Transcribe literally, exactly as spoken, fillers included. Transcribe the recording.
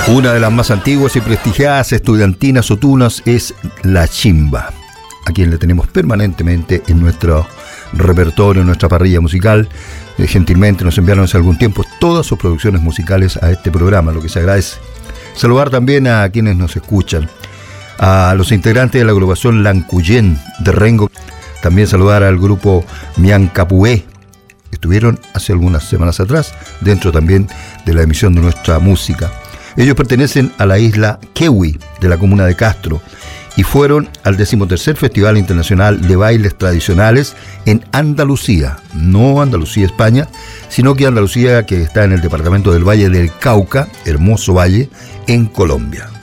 Una de las más antiguas y prestigiadas estudiantinas o tunas es La Chimba, a quien le tenemos permanentemente en nuestro repertorio, en nuestra parrilla musical. Eh, gentilmente nos enviaron hace algún tiempo todas sus producciones musicales a este programa, lo que se agradece. Saludar también a quienes nos escuchan, a los integrantes de la agrupación Lancuyén de Rengo. También saludar al grupo Miancapué. Estuvieron hace algunas semanas atrás dentro también de la emisión de nuestra música. Ellos pertenecen a la isla Kewi de la comuna de Castro y fueron al decimotercer Festival Internacional de Bailes Tradicionales en Andalucía, no Andalucía, España, sino que Andalucía, que está en el departamento del Valle del Cauca, hermoso valle, en Colombia.